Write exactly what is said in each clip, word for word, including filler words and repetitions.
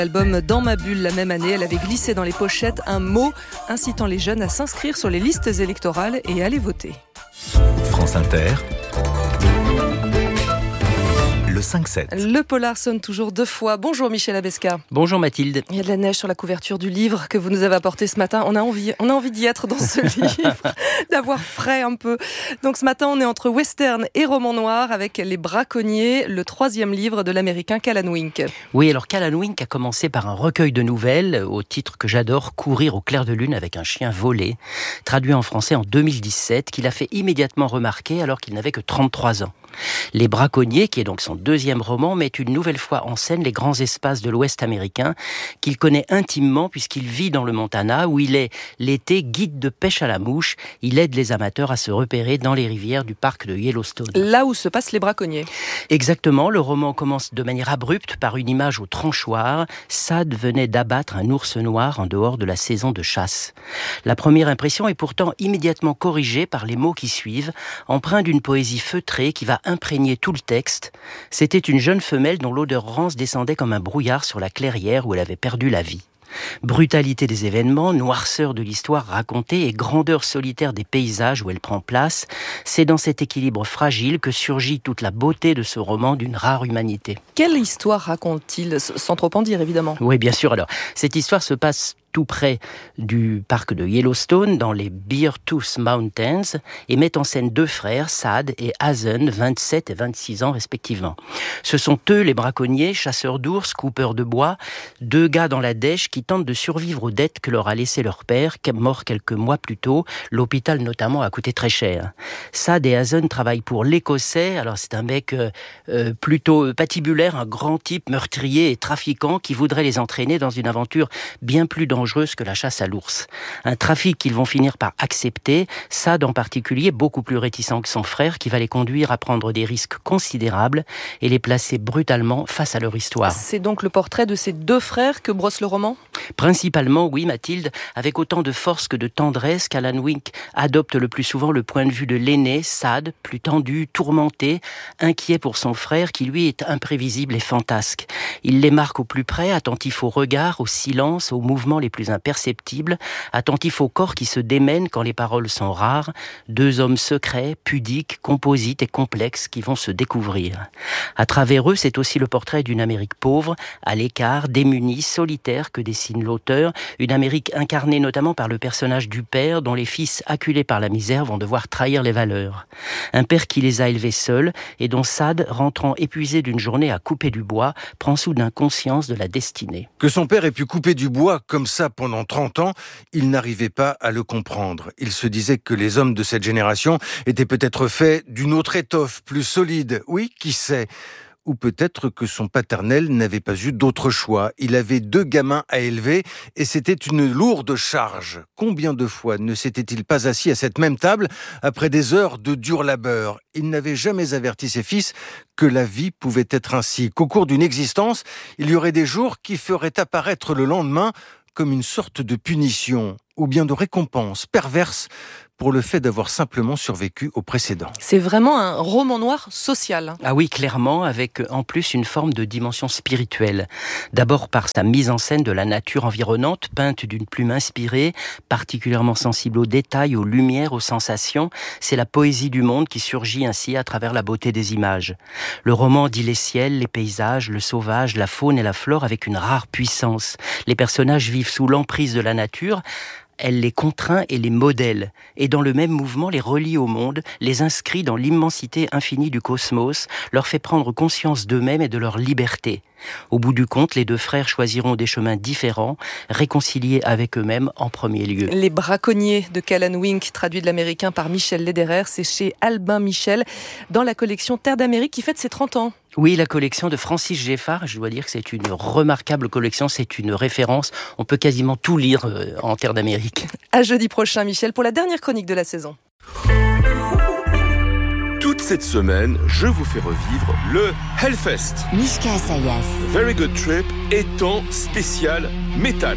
L'album Dans ma bulle la même année, elle avait glissé dans les pochettes un mot incitant les jeunes à s'inscrire sur les listes électorales et à aller voter. France Inter, le cinq sept. Le polar sonne toujours deux fois. Bonjour Michel Abesca. Bonjour Mathilde. Il y a de la neige sur la couverture du livre que vous nous avez apporté ce matin. On a envie, on a envie d'y être dans ce livre, d'avoir frais un peu. Donc ce matin, on est entre western et roman noir avec Les Braconniers, le troisième livre de l'américain Callan Wink. Oui, alors Callan Wink a commencé par un recueil de nouvelles au titre que j'adore, Courir au clair de lune avec un chien volé, traduit en français en deux mille dix-sept, qu'il a fait immédiatement remarquer alors qu'il n'avait que trente-trois ans. Les Braconniers, qui est donc son deuxième roman, met une nouvelle fois en scène les grands espaces de l'Ouest américain qu'il connaît intimement puisqu'il vit dans le Montana où il est l'été guide de pêche à la mouche. Il aide les amateurs à se repérer dans les rivières du parc de Yellowstone. Là où se passent les braconniers. Exactement, le roman commence de manière abrupte par une image au tranchoir. Sad venait d'abattre un ours noir en dehors de la saison de chasse. La première impression est pourtant immédiatement corrigée par les mots qui suivent, empreints d'une poésie feutrée qui va imprégner tout le texte. C'était une jeune femelle dont l'odeur rance descendait comme un brouillard sur la clairière où elle avait perdu la vie. Brutalité des événements, noirceur de l'histoire racontée et grandeur solitaire des paysages où elle prend place, c'est dans cet équilibre fragile que surgit toute la beauté de ce roman d'une rare humanité. Quelle histoire raconte-t-il, sans trop en dire évidemment? Oui, bien sûr. Alors, cette histoire se passe tout près du parc de Yellowstone, dans les Beartooth Mountains, et met en scène deux frères, Sad et Hazen, vingt-sept et vingt-six ans respectivement. Ce sont eux les braconniers, chasseurs d'ours, coupeurs de bois, deux gars dans la dèche qui tentent de survivre aux dettes que leur a laissé leur père, mort quelques mois plus tôt. L'hôpital notamment a coûté très cher. Sad et Hazen travaillent pour l'Écossais, alors c'est un mec euh, euh, plutôt patibulaire, un grand type meurtrier et trafiquant qui voudrait les entraîner dans une aventure bien plus dangereuse dangereuse que la chasse à l'ours. Un trafic qu'ils vont finir par accepter, Sad en particulier, beaucoup plus réticent que son frère, qui va les conduire à prendre des risques considérables et les placer brutalement face à leur histoire. C'est donc le portrait de ces deux frères que brosse le roman ? Principalement, oui Mathilde, avec autant de force que de tendresse, Callan Wink adopte le plus souvent le point de vue de l'aîné, Sad, plus tendu, tourmenté, inquiet pour son frère qui lui est imprévisible et fantasque. Il les marque au plus près, attentif au regard, au silence, aux mouvements les plus imperceptibles, attentif au corps qui se démène quand les paroles sont rares, deux hommes secrets, pudiques, composites et complexes qui vont se découvrir. À travers eux, c'est aussi le portrait d'une Amérique pauvre, à l'écart, démunie, solitaire que dessine l'auteur, une Amérique incarnée notamment par le personnage du père dont les fils acculés par la misère vont devoir trahir les valeurs. Un père qui les a élevés seuls et dont Sad, rentrant épuisé d'une journée à couper du bois, prend soudain conscience de la destinée. Que son père ait pu couper du bois comme ça pendant trente ans, il n'arrivait pas à le comprendre. Il se disait que les hommes de cette génération étaient peut-être faits d'une autre étoffe, plus solide. Oui, qui sait ? Ou peut-être que son paternel n'avait pas eu d'autre choix. Il avait deux gamins à élever et c'était une lourde charge. Combien de fois ne s'était-il pas assis à cette même table après des heures de dur labeur ? Il n'avait jamais averti ses fils que la vie pouvait être ainsi, qu'au cours d'une existence, il y aurait des jours qui feraient apparaître le lendemain comme une sorte de punition ou bien de récompense perverse pour le fait d'avoir simplement survécu au précédent. C'est vraiment un roman noir social. Ah oui, clairement, avec en plus une forme de dimension spirituelle. D'abord par sa mise en scène de la nature environnante, peinte d'une plume inspirée, particulièrement sensible aux détails, aux lumières, aux sensations. C'est la poésie du monde qui surgit ainsi à travers la beauté des images. Le roman dit les ciels, les paysages, le sauvage, la faune et la flore avec une rare puissance. Les personnages vivent sous l'emprise de la nature. Elle les contraint et les modèle, et dans le même mouvement les relie au monde, les inscrit dans l'immensité infinie du cosmos, leur fait prendre conscience d'eux-mêmes et de leur liberté. Au bout du compte, les deux frères choisiront des chemins différents, réconciliés avec eux-mêmes en premier lieu. Les Braconniers de Callan Wink, traduit de l'américain par Michel Lederer, c'est chez Albin Michel, dans la collection Terre d'Amérique qui fête ses trente ans. Oui, la collection de Francis Geffard, je dois dire que c'est une remarquable collection, c'est une référence. On peut quasiment tout lire euh, en Terre d'Amérique. À jeudi prochain, Michel, pour la dernière chronique de la saison. Toute cette semaine, je vous fais revivre le Hellfest. Mishka Asayas. Very Good Trip étant spécial métal.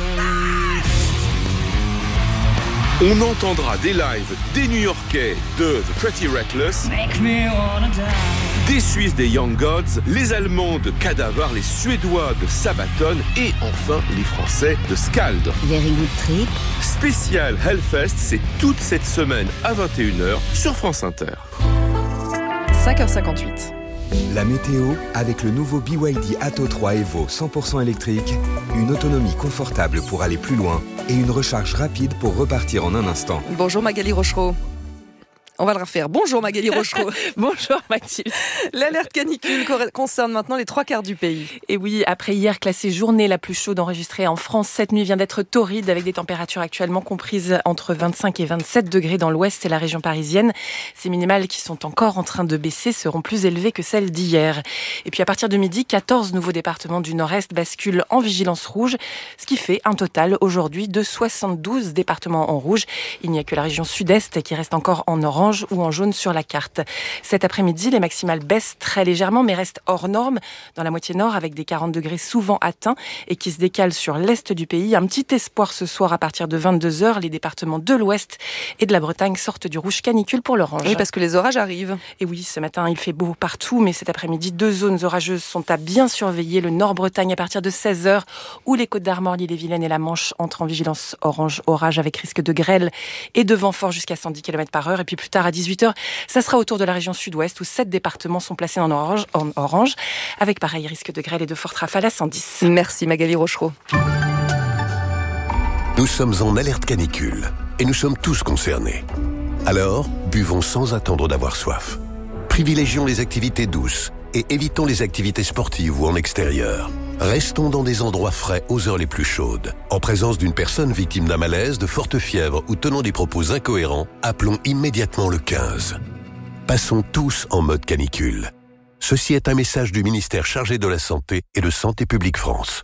On entendra des lives des New-Yorkais de The Pretty Reckless, des Suisses des Young Gods, les Allemands de Cadaver, les Suédois de Sabaton et enfin les Français de Skald. Very Good Trip. Spécial Hellfest, c'est toute cette semaine à vingt et une heures sur France Inter. cinq heures cinquante-huit. La météo avec le nouveau B Y D Atto trois Evo cent pour cent électrique, une autonomie confortable pour aller plus loin et une recharge rapide pour repartir en un instant. Bonjour Magali Rochereau. On va le refaire. Bonjour Magali Rochereau. Bonjour Mathilde. L'alerte canicule concerne maintenant les trois quarts du pays. Et oui, après hier classée journée la plus chaude enregistrée en France, cette nuit vient d'être torride avec des températures actuellement comprises entre vingt-cinq et vingt-sept degrés dans l'ouest et la région parisienne. Ces minimales qui sont encore en train de baisser seront plus élevées que celles d'hier. Et puis à partir de midi, quatorze nouveaux départements du nord-est basculent en vigilance rouge, ce qui fait un total aujourd'hui de soixante-douze départements en rouge. Il n'y a que la région sud-est qui reste encore en orange ou en jaune sur la carte. Cet après-midi, les maximales baissent très légèrement mais restent hors normes dans la moitié nord avec des quarante degrés souvent atteints et qui se décalent sur l'est du pays. Un petit espoir ce soir à partir de vingt-deux heures. Les départements de l'ouest et de la Bretagne sortent du rouge canicule pour l'orange. Oui, parce que les orages arrivent. Et oui, ce matin, il fait beau partout, mais cet après-midi, deux zones orageuses sont à bien surveiller. Le Nord-Bretagne à partir de seize heures, où les Côtes-d'Armor, l'Ille-et-Vilaine et la Manche entrent en vigilance orange orage avec risque de grêle et de vent fort jusqu'à cent dix kilomètres par heure. Et puis plus tard, à dix-huit heures, ça sera au tour de la région sud-ouest où sept départements sont placés en orange, en orange avec pareil risque de grêle et de fortes rafales à cent dix. Merci Magali Rochereau. Nous sommes en alerte canicule et nous sommes tous concernés. Alors, buvons sans attendre d'avoir soif. Privilégions les activités douces et évitons les activités sportives ou en extérieur. Restons dans des endroits frais aux heures les plus chaudes. En présence d'une personne victime d'un malaise, de forte fièvre ou tenant des propos incohérents, appelons immédiatement le quinze. Passons tous en mode canicule. Ceci est un message du ministère chargé de la Santé et de Santé publique France.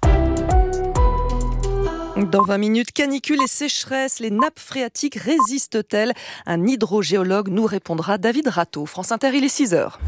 Dans vingt minutes, canicule et sécheresse, les nappes phréatiques résistent-elles? Un hydrogéologue nous répondra. David Rateau, France Inter, il est six heures.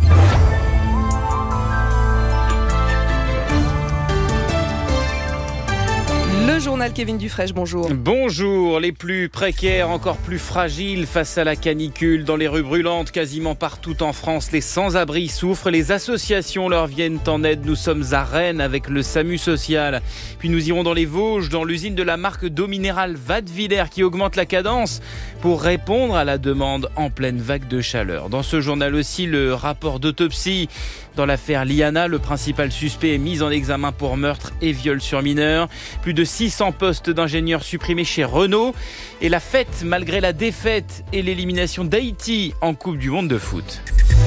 Le journal Kevin Dufresne, bonjour. Bonjour, les plus précaires, encore plus fragiles face à la canicule. Dans les rues brûlantes, quasiment partout en France, les sans-abri souffrent. Les associations leur viennent en aide. Nous sommes à Rennes avec le SAMU social. Puis nous irons dans les Vosges, dans l'usine de la marque d'eau minérale Vadevillers qui augmente la cadence pour répondre à la demande en pleine vague de chaleur. Dans ce journal aussi, le rapport d'autopsie. Dans l'affaire Liana, le principal suspect est mis en examen pour meurtre et viol sur mineur. Plus de six cents postes d'ingénieurs supprimés chez Renault. Et la fête malgré la défaite et l'élimination d'Haïti en Coupe du Monde de foot.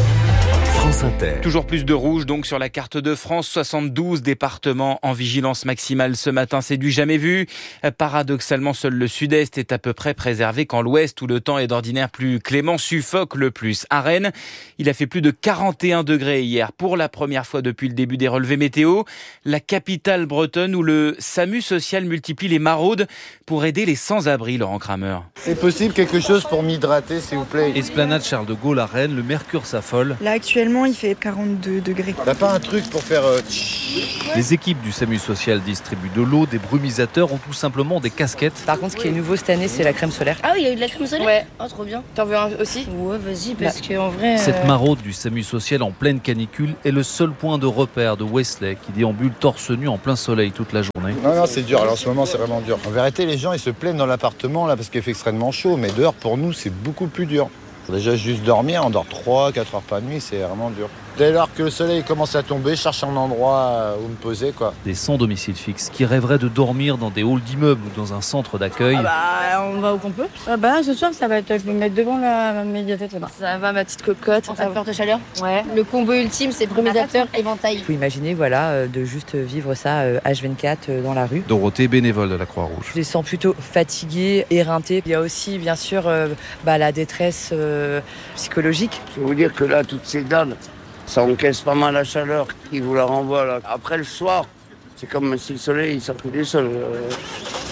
France Inter. Toujours plus de rouge donc sur la carte de France, soixante-douze départements en vigilance maximale ce matin, c'est du jamais vu. Paradoxalement, seul le sud-est est à peu près préservé quand l'ouest où le temps est d'ordinaire plus clément suffoque le plus. À Rennes, il a fait plus de quarante et un degrés hier pour la première fois depuis le début des relevés météo. La capitale bretonne où le SAMU social multiplie les maraudes pour aider les sans-abri, Laurent Kramer. C'est possible quelque chose pour m'hydrater s'il vous plaît. Esplanade Charles de Gaulle à Rennes, le mercure s'affole. Là actuellement il fait quarante-deux degrés. T'as pas un truc pour faire... Euh... Les équipes du SAMU social distribuent de l'eau, des brumisateurs ou tout simplement des casquettes. Par contre ce qui est nouveau cette année c'est la crème solaire. Ah oui il y a eu de la crème solaire. Ouais. Oh trop bien. T'en veux un aussi? Ouais vas-y parce qu'en vrai... Cette euh... maraude du SAMU social en pleine canicule est le seul point de repère de Wesley qui déambule torse nu en plein soleil toute la journée. Non non c'est dur, alors en ce moment c'est vraiment dur. En vérité les gens ils se plaignent dans l'appartement là parce qu'il fait extrêmement chaud, mais dehors pour nous c'est beaucoup plus dur. Déjà juste dormir, on dort trois quatre heures par nuit, c'est vraiment dur. Dès lors que le soleil commence à tomber, je cherche un endroit où me poser quoi. Des sans domicile fixe qui rêveraient de dormir dans des halls d'immeubles ou dans un centre d'accueil. Ah bah on va où qu'on peut. Ah bah ce soir ça va être, je vais me mettre devant la médiathèque là-bas. Ça va ma petite cocotte. Ça va porte chaleur. Ouais. Le combo ultime c'est brumisateur éventail. Il faut imaginer voilà de juste vivre ça H vingt-quatre dans la rue. Dorothée, bénévole de la Croix-Rouge. Je les sens plutôt fatigués, éreintés. Il y a aussi bien sûr euh, bah, la détresse euh, psychologique. Je vais vous dire que là toutes ces dalles ça encaisse pas mal la chaleur qui vous la renvoie là. Après le soir, c'est comme si le soleil il sortait du sol.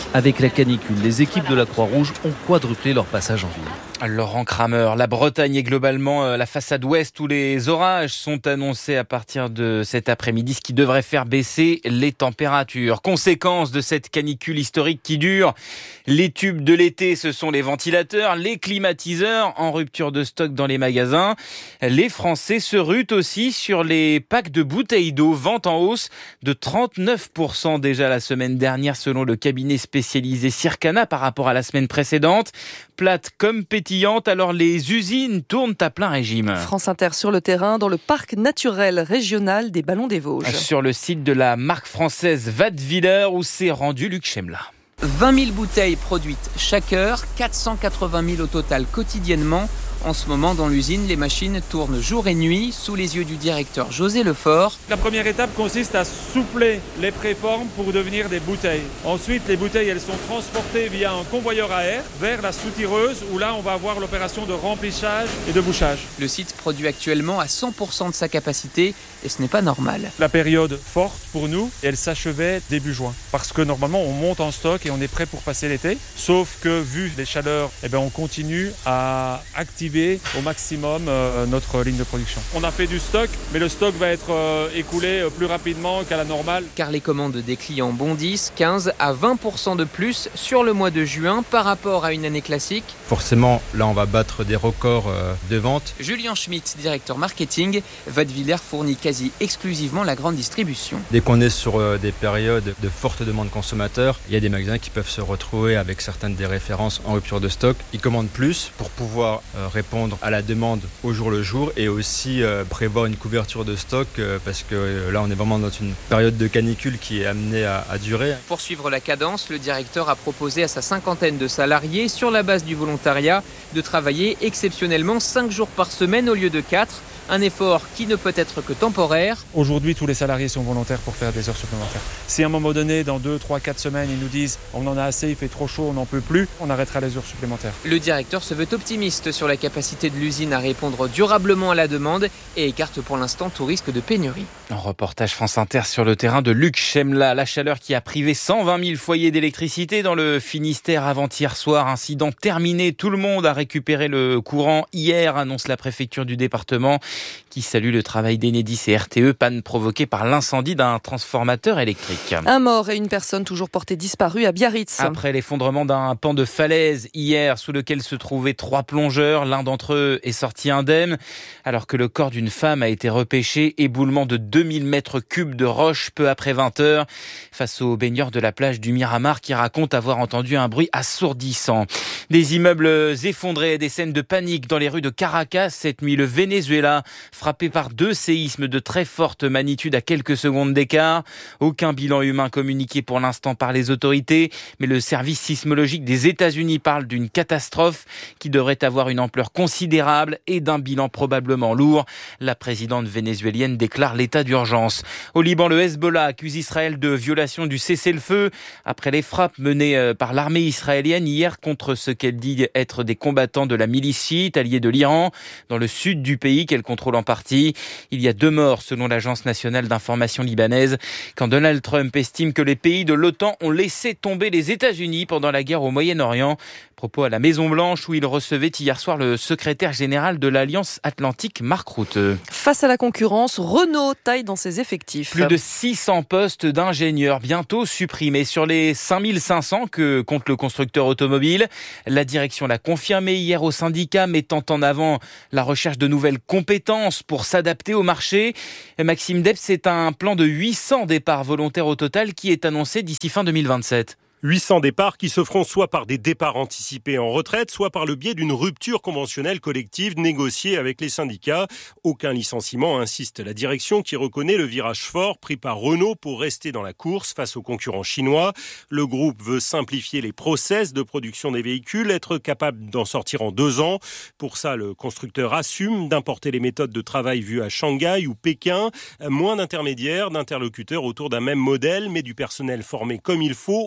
Avec la canicule, les équipes de la Croix-Rouge ont quadruplé leur passage en ville. Laurent Kramer, la Bretagne est globalement la façade ouest où les orages sont annoncés à partir de cet après-midi, ce qui devrait faire baisser les températures. Conséquence de cette canicule historique qui dure, les tubes de l'été, ce sont les ventilateurs, les climatiseurs en rupture de stock dans les magasins. Les Français se ruent aussi sur les packs de bouteilles d'eau, vente en hausse de trente-neuf pour cent déjà la semaine dernière selon le cabinet spécialisé Circana par rapport à la semaine précédente. Plate comme pétillante, alors les usines tournent à plein régime. France Inter sur le terrain, dans le parc naturel régional des Ballons des Vosges. Sur le site de la marque française Wattwiller où s'est rendu Luc Chemla. vingt mille bouteilles produites chaque heure, quatre cent quatre-vingt mille au total quotidiennement. En ce moment, dans l'usine, les machines tournent jour et nuit sous les yeux du directeur José Lefort. La première étape consiste à souffler les préformes pour devenir des bouteilles. Ensuite, les bouteilles, elles sont transportées via un convoyeur à air vers la soutireuse où là, on va avoir l'opération de remplissage et de bouchage. Le site produit actuellement à cent pour cent de sa capacité et ce n'est pas normal. La période forte pour nous, elle s'achevait début juin. Parce que normalement, on monte en stock et on est prêt pour passer l'été. Sauf que vu les chaleurs, eh ben, on continue à activer au maximum euh, notre ligne de production. On a fait du stock, mais le stock va être euh, écoulé plus rapidement qu'à la normale. Car les commandes des clients bondissent quinze à vingt pour cent de plus sur le mois de juin par rapport à une année classique. Forcément, là on va battre des records euh, de vente. Julien Schmitt, directeur marketing, Wattwiller fournit quasi exclusivement la grande distribution. Dès qu'on est sur euh, des périodes de forte demande consommateur, il y a des magasins qui peuvent se retrouver avec certaines des références en rupture de stock. Ils commandent plus pour pouvoir euh, répondre à la demande au jour le jour et aussi euh, prévoir une couverture de stock euh, parce que euh, là on est vraiment dans une période de canicule qui est amenée à, à durer. Pour suivre la cadence, le directeur a proposé à sa cinquantaine de salariés sur la base du volontariat de travailler exceptionnellement cinq jours par semaine au lieu de quatre. Un effort qui ne peut être que temporaire. Aujourd'hui, tous les salariés sont volontaires pour faire des heures supplémentaires. Si à un moment donné, dans deux, trois, quatre semaines, ils nous disent on en a assez, il fait trop chaud, on n'en peut plus, on arrêtera les heures supplémentaires. Le directeur se veut optimiste sur la capacité de l'usine à répondre durablement à la demande et écarte pour l'instant tout risque de pénurie. Un reportage France Inter sur le terrain de Luc Chemla. La chaleur qui a privé cent vingt mille foyers d'électricité dans le Finistère avant-hier soir. Incident terminé, tout le monde a récupéré le courant hier, annonce la préfecture du département, qui salue le travail d'Enedis et R T E, panne provoquée par l'incendie d'un transformateur électrique. Un mort et une personne toujours portée disparue à Biarritz. Après l'effondrement d'un pan de falaise hier sous lequel se trouvaient trois plongeurs, l'un d'entre eux est sorti indemne alors que le corps d'une femme a été repêché. Éboulement de deux mille mètres cubes de roches peu après vingt heures face aux baigneurs de la plage du Miramar qui racontent avoir entendu un bruit assourdissant. Des immeubles effondrés, des scènes de panique dans les rues de Caracas cette nuit. Le Venezuela frappé par deux séismes de très forte magnitude à quelques secondes d'écart. Aucun bilan humain communiqué pour l'instant par les autorités, mais le service sismologique des États-Unis parle d'une catastrophe qui devrait avoir une ampleur considérable et d'un bilan probablement lourd. La présidente vénézuélienne déclare l'état d'urgence. Au Liban, le Hezbollah accuse Israël de violation du cessez-le-feu après les frappes menées par l'armée israélienne hier contre ce qu'elle dit être des combattants de la milice chiite alliée de l'Iran dans le sud du pays qu'elle contrôle en partie. Il y a deux morts selon l'agence nationale d'information libanaise quand Donald Trump estime que les pays de l'OTAN ont laissé tomber les États-Unis pendant la guerre au Moyen-Orient. Propos à la Maison-Blanche où il recevait hier soir le secrétaire général de l'Alliance Atlantique, Mark Rutte. Face à la concurrence, Renault taille dans ses effectifs. Plus de six cents postes d'ingénieurs bientôt supprimés sur les cinq mille cinq cents que compte le constructeur automobile. La direction l'a confirmé hier au syndicat, mettant en avant la recherche de nouvelles compétences pour s'adapter au marché. Maxime Depp, c'est un plan de huit cents départs volontaires au total qui est annoncé d'ici fin deux mille vingt-sept. huit cents départs qui se feront soit par des départs anticipés en retraite, soit par le biais d'une rupture conventionnelle collective négociée avec les syndicats. Aucun licenciement, insiste la direction qui reconnaît le virage fort pris par Renault pour rester dans la course face aux concurrents chinois. Le groupe veut simplifier les process de production des véhicules, être capable d'en sortir en deux ans. Pour ça, le constructeur assume d'importer les méthodes de travail vues à Shanghai ou Pékin. Moins d'intermédiaires, d'interlocuteurs autour d'un même modèle, mais du personnel formé comme il faut au nouveau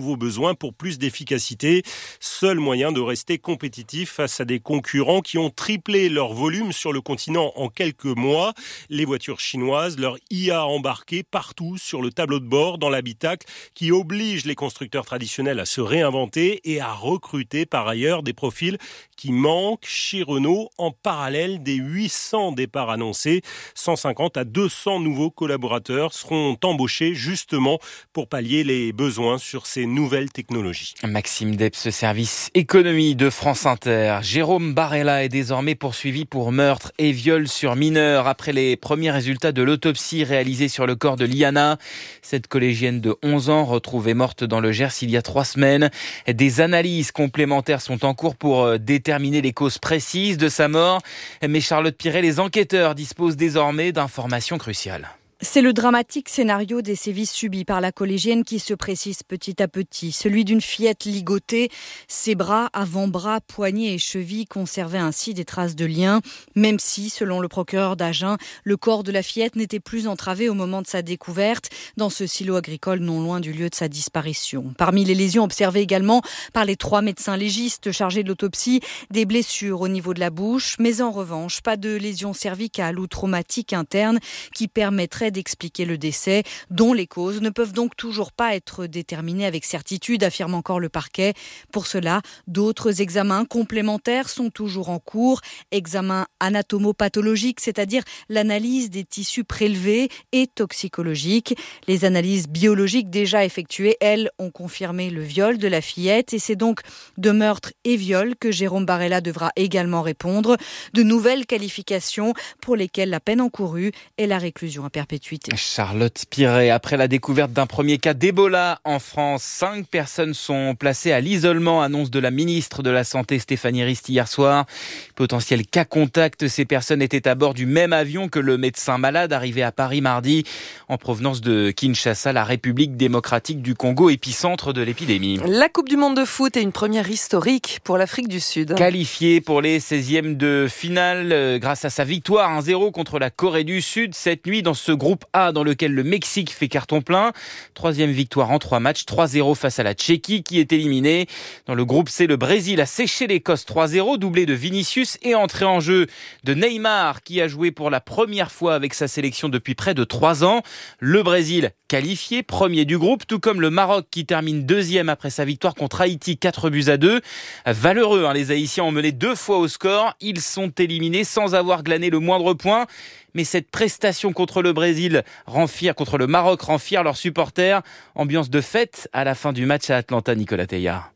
nouveaux besoins pour plus d'efficacité. Seul moyen de rester compétitif face à des concurrents qui ont triplé leur volume sur le continent en quelques mois. Les voitures chinoises, leur I A embarquée partout sur le tableau de bord, dans l'habitacle, qui oblige les constructeurs traditionnels à se réinventer et à recruter par ailleurs des profils qui manquent chez Renault en parallèle des huit cents départs annoncés. cent cinquante à deux cents nouveaux collaborateurs seront embauchés justement pour pallier les besoins sur ces nouvelles technologies. Maxime Debs, service économie de France Inter. Jérôme Barella est désormais poursuivi pour meurtre et viol sur mineur après les premiers résultats de l'autopsie réalisée sur le corps de Liana. Cette collégienne de onze ans retrouvée morte dans le Gers il y a trois semaines. Des analyses complémentaires sont en cours pour déterminer les causes précises de sa mort. Mais Charlotte Piret, les enquêteurs disposent désormais d'informations cruciales. C'est le dramatique scénario des sévices subis par la collégienne qui se précise petit à petit. Celui d'une fillette ligotée, ses bras, avant-bras, poignets et chevilles conservaient ainsi des traces de liens, même si, selon le procureur d'Agen, le corps de la fillette n'était plus entravé au moment de sa découverte dans ce silo agricole non loin du lieu de sa disparition. Parmi les lésions observées également par les trois médecins légistes chargés de l'autopsie, des blessures au niveau de la bouche, mais en revanche, pas de lésions cervicales ou traumatiques internes qui permettraient d'expliquer le décès, dont les causes ne peuvent donc toujours pas être déterminées avec certitude, affirme encore le parquet. Pour cela, d'autres examens complémentaires sont toujours en cours. Examens anatomopathologiques, c'est-à-dire l'analyse des tissus prélevés, et toxicologiques. Les analyses biologiques déjà effectuées, elles, ont confirmé le viol de la fillette et c'est donc de meurtre et viol que Jérôme Barella devra également répondre. De nouvelles qualifications pour lesquelles la peine encourue est la réclusion à perpétuité. Charlotte Piret, après la découverte d'un premier cas d'Ebola en France, cinq personnes sont placées à l'isolement, annonce de la ministre de la Santé Stéphanie Rist hier soir. Potentiel cas contact, ces personnes étaient à bord du même avion que le médecin malade arrivé à Paris mardi en provenance de Kinshasa, la République démocratique du Congo, épicentre de l'épidémie. La Coupe du monde de foot est une première historique pour l'Afrique du Sud. Qualifiée pour les seizièmes de finale euh, grâce à sa victoire un zéro contre la Corée du Sud cette nuit dans ce groupe A dans lequel le Mexique fait carton plein. Troisième victoire en trois matchs, trois zéro face à la Tchéquie qui est éliminée. Dans le groupe C, le Brésil a séché l'Écosse trois zéro, doublé de Vinicius et entré en jeu de Neymar qui a joué pour la première fois avec sa sélection depuis près de trois ans. Le Brésil qualifié, premier du groupe, tout comme le Maroc qui termine deuxième après sa victoire contre Haïti, quatre buts à deux. Valeureux, hein, les Haïtiens ont mené deux fois au score. Ils sont éliminés sans avoir glané le moindre point. Mais cette prestation contre le Brésil rend fier, contre le Maroc rend fier leurs supporters. Ambiance de fête à la fin du match à Atlanta, Nicolas Teilhard.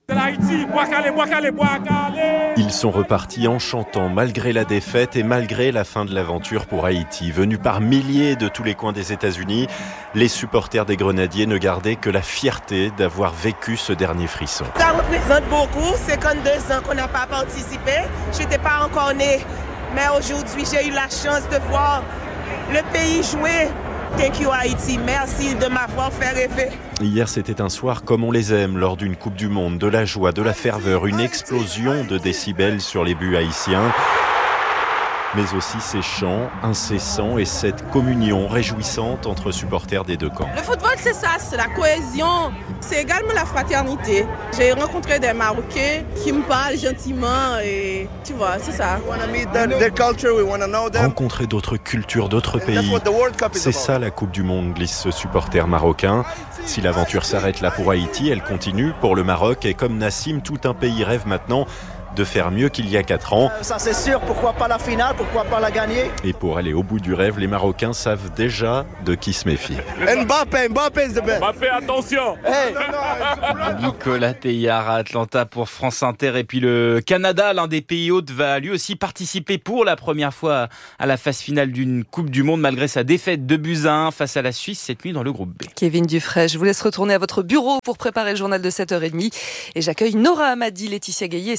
Ils sont repartis en chantant malgré la défaite et malgré la fin de l'aventure pour Haïti. Venus par milliers de tous les coins des États-Unis, les supporters des Grenadiers ne gardaient que la fierté d'avoir vécu ce dernier frisson. Ça représente beaucoup, cinquante-deux ans qu'on n'a pas participé. Je n'étais pas encore née. Mais aujourd'hui, j'ai eu la chance de voir le pays jouer. Thank you Haïti, merci de m'avoir fait rêver. Hier, c'était un soir comme on les aime lors d'une Coupe du Monde, de la joie, de la ferveur, une explosion de décibels sur les buts haïtiens. Mais aussi ces chants incessants et cette communion réjouissante entre supporters des deux camps. Le football, c'est ça, c'est la cohésion, c'est également la fraternité. J'ai rencontré des Marocains qui me parlent gentiment et tu vois, c'est ça. Rencontrer d'autres cultures, d'autres pays, c'est ça la Coupe du Monde, glisse ce supporter marocain. Si l'aventure s'arrête là pour Haïti, elle continue pour le Maroc et comme Nassim, tout un pays rêve maintenant de faire mieux qu'il y a quatre ans. Ça c'est sûr, pourquoi pas la finale, pourquoi pas la gagner. Et pour aller au bout du rêve, les Marocains savent déjà de qui se méfier. Mbappé, Mbappé c'est the best. Mbappé, attention. Hey. Nicolas Teilhard à Atlanta pour France Inter. Et puis le Canada, l'un des pays hôtes, va lui aussi participer pour la première fois à la phase finale d'une Coupe du Monde malgré sa défaite de buts à un face à la Suisse cette nuit dans le groupe B. Kevin Dufray, je vous laisse retourner à votre bureau pour préparer le journal de sept heures trente et j'accueille Nora Amadi, Laetitia Gaillet et Cédric Guillaume.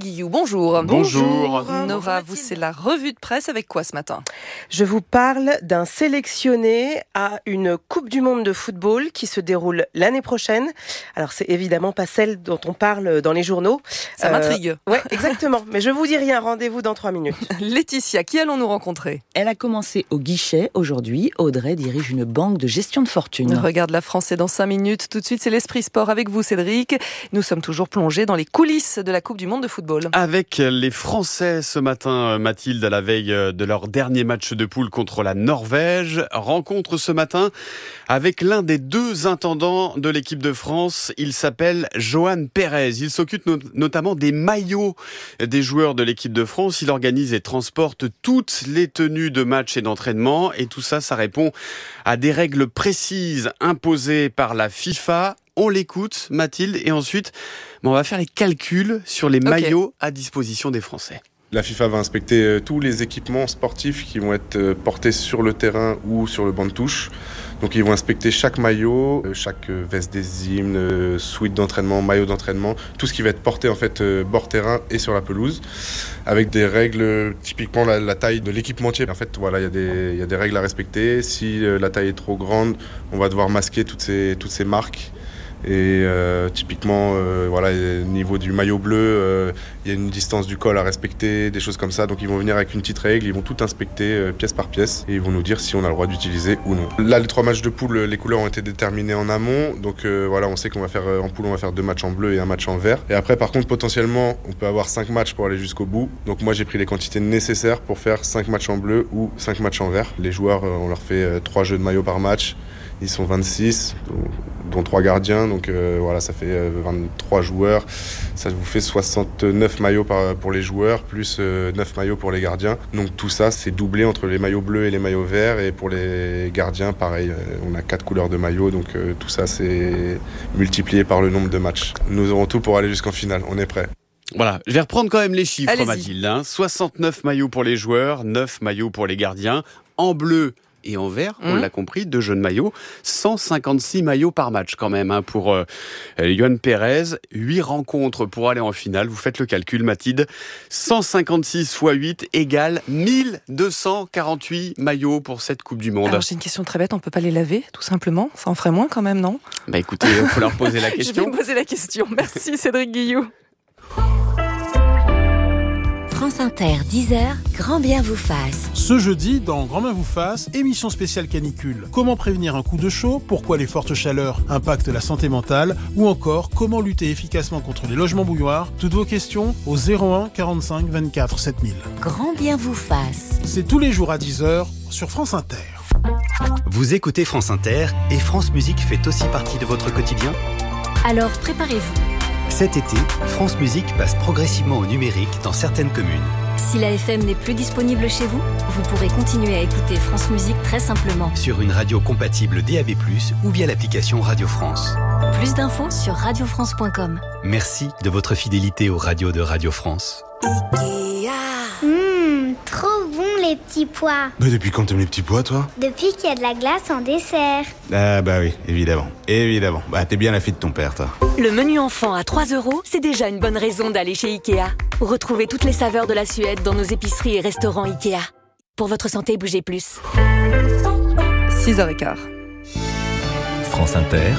Guillou, bonjour. Bonjour. Nora, vous, c'est la revue de presse avec quoi ce matin ? Je vous parle d'un sélectionné à une Coupe du Monde de football qui se déroule l'année prochaine. Alors, c'est évidemment pas celle dont on parle dans les journaux. Ça euh, m'intrigue. Ouais, exactement. Mais je vous dis rien, rendez-vous dans trois minutes. Laetitia, qui allons-nous rencontrer ? Elle a commencé au guichet. Aujourd'hui, Audrey dirige une banque de gestion de fortune. Regarde la France, c'est dans cinq minutes. Tout de suite, c'est l'Esprit Sport avec vous, Cédric. Nous sommes toujours plongés dans les coulisses de la Coupe du Monde de football. Avec les Français ce matin, Mathilde, à la veille de leur dernier match de poule contre la Norvège. Rencontre ce matin avec l'un des deux intendants de l'équipe de France. Il s'appelle Johan Pérez. Il s'occupe no- notamment des maillots des joueurs de l'équipe de France. Il organise et transporte toutes les tenues de match et d'entraînement. Et tout ça, ça répond à des règles précises imposées par la FIFA. On l'écoute, Mathilde, et ensuite, on va faire les calculs sur les okay. maillots à disposition des Français. La FIFA va inspecter tous les équipements sportifs qui vont être portés sur le terrain ou sur le banc de touche. Donc ils vont inspecter chaque maillot, chaque veste des hymnes, suite d'entraînement, maillot d'entraînement, tout ce qui va être porté en fait bord terrain et sur la pelouse, avec des règles, typiquement la, la taille de l'équipementier. En fait, voilà, il y a des, il y a des règles à respecter. Si la taille est trop grande, on va devoir masquer toutes ces, toutes ces marques. Et euh, typiquement, euh, voilà, au niveau du maillot bleu, euh, il y a une distance du col à respecter, des choses comme ça. Donc ils vont venir avec une petite règle, ils vont tout inspecter euh, pièce par pièce et ils vont nous dire si on a le droit d'utiliser ou non. Là, les trois matchs de poule, les couleurs ont été déterminées en amont. Donc euh, voilà, on sait qu'on va faire en poule, on va faire deux matchs en bleu et un match en vert. Et après, par contre, potentiellement, on peut avoir cinq matchs pour aller jusqu'au bout. Donc moi, j'ai pris les quantités nécessaires pour faire cinq matchs en bleu ou cinq matchs en vert. Les joueurs, euh, on leur fait euh, trois jeux de maillot par match. Ils sont vingt-six, dont trois gardiens, donc euh, voilà, ça fait euh, vingt-trois joueurs. Ça vous fait soixante-neuf maillots par, pour les joueurs, plus euh, neuf maillots pour les gardiens. Donc tout ça, c'est doublé entre les maillots bleus et les maillots verts. Et pour les gardiens, pareil, euh, on a quatre couleurs de maillots, donc euh, tout ça, c'est multiplié par le nombre de matchs. Nous aurons tout pour aller jusqu'en finale, on est prêts. Voilà, je vais reprendre quand même les chiffres, Allez-y. Mathilde. Hein. soixante-neuf maillots pour les joueurs, neuf maillots pour les gardiens. En bleu et en vert, mmh. on l'a compris, deux jeux de maillots, cent cinquante-six maillots par match quand même hein, pour euh, Johan Pérez, huit rencontres pour aller en finale, vous faites le calcul Mathilde, cent cinquante-six fois huit égale mille deux cent quarante-huit maillots pour cette Coupe du Monde. Alors j'ai une question très bête, on peut pas les laver tout simplement ? Ça en ferait moins quand même, non ? Bah écoutez, il faut leur poser la question. Je vais me poser la question, merci Cédric Guillou. France Inter, dix heures, Grand Bien vous fasse. Ce jeudi, dans Grand Bien vous fasse, émission spéciale canicule. Comment prévenir un coup de chaud ? Pourquoi les fortes chaleurs impactent la santé mentale ? Ou encore, comment lutter efficacement contre les logements bouilloires ? Toutes vos questions au zéro un quarante-cinq vingt-quatre sept mille. Grand Bien vous fasse. C'est tous les jours à dix heures sur France Inter. Vous écoutez France Inter et France Musique fait aussi partie de votre quotidien ? Alors préparez-vous. Cet été, France Musique passe progressivement au numérique dans certaines communes. Si la F M n'est plus disponible chez vous, vous pourrez continuer à écouter France Musique très simplement. Sur une radio compatible D A B plus, ou via l'application Radio France. Plus d'infos sur radio france point com. Merci de votre fidélité aux radios de Radio France. Ikea. Mmh, trop bon les petits pois. Mais depuis quand t'aimes les petits pois, toi ? Depuis qu'il y a de la glace en dessert. Ah bah oui, évidemment. Évidemment. Bah t'es bien la fille de ton père, toi. Le menu enfant à trois euros, c'est déjà une bonne raison d'aller chez Ikea. Retrouvez toutes les saveurs de la Suède dans nos épiceries et restaurants Ikea. Pour votre santé, bougez plus. six heures quinze. France Inter.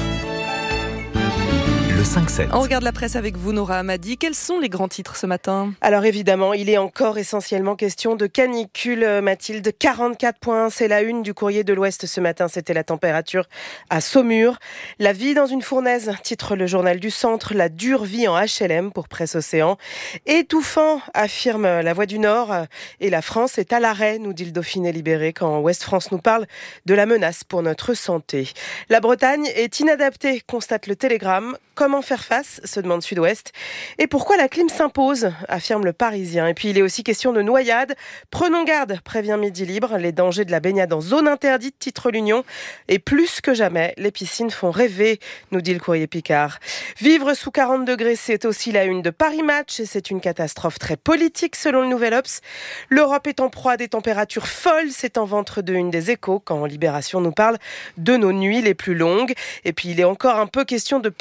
Le cinq sept. On regarde la presse avec vous, Nora Hamadi. Quels sont les grands titres ce matin ? Alors évidemment, il est encore essentiellement question de canicule, Mathilde. quarante-quatre points, c'est la une du Courrier de l'Ouest ce matin. C'était la température à Saumur. La vie dans une fournaise, titre le journal du Centre. La dure vie en H L M pour Presse Océan. Étouffant, affirme la Voix du Nord. Et la France est à l'arrêt, nous dit le Dauphiné Libéré, quand Ouest France nous parle de la menace pour notre santé. La Bretagne est inadaptée, constate le Télégramme. Comment faire face, se demande Sud-Ouest. Et pourquoi la clim s'impose, affirme le Parisien. Et puis il est aussi question de noyade. Prenons garde, prévient Midi Libre. Les dangers de la baignade en zone interdite, titre l'Union. Et plus que jamais, les piscines font rêver, nous dit le Courrier Picard. Vivre sous quarante degrés, c'est aussi la une de Paris Match. Et c'est une catastrophe très politique, selon le Nouvel Obs. L'Europe est en proie à des températures folles. C'est en ventre de une des Échos, quand Libération nous parle de nos nuits les plus longues. Et puis il est encore un peu question de politique